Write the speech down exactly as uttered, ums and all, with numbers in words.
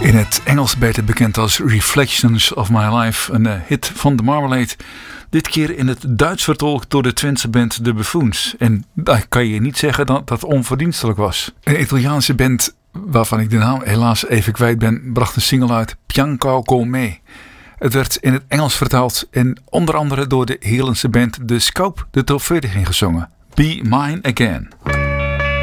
In het Engels beter bekend als Reflections of My Life, een uh, hit van The Marmalade. Dit keer in het Duits vertolkt door de Twentse band The Buffoons. En daar kan je niet zeggen dat dat onverdienstelijk was. Een Italiaanse band, waarvan ik de naam helaas even kwijt ben, bracht een single uit, Pianco con me. Het werd in het Engels vertaald en onder andere door de Heerlandse band The Scope de Trofeo ging gezongen. Be Mine Again.